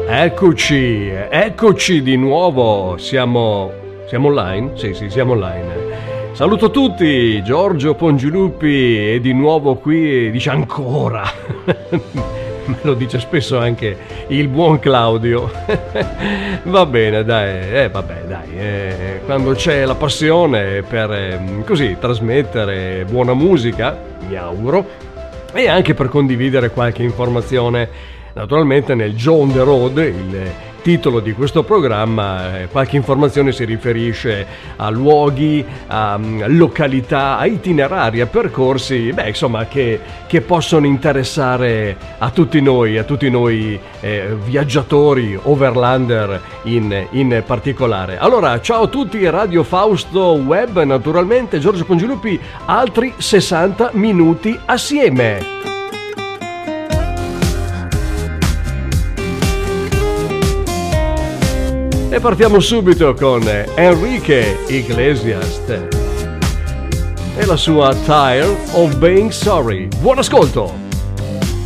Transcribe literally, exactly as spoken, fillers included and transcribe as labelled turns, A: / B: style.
A: Eccoci, eccoci di nuovo. Siamo, siamo online? Sì, sì, siamo online. Saluto tutti, Giorgio Pongilupi è di nuovo qui, dice ancora. Me lo dice spesso anche il buon Claudio. Va bene, dai, eh, vabbè, dai, eh, quando c'è la passione per eh, così trasmettere buona musica, mi auguro, e anche per condividere qualche informazione. Naturalmente nel Joe on the Road, il titolo di questo programma, eh, qualche informazione si riferisce a luoghi, a um, località, a itinerari, a percorsi, beh, insomma, che, che possono interessare a tutti noi, a tutti noi eh, viaggiatori, overlander in, in particolare. Allora, ciao a tutti, Radio Fausto Web, naturalmente, Giorgio Pongilupi, altri sessanta minuti assieme. E partiamo subito con Enrique Iglesias e la sua Tired of Being Sorry. Buon ascolto!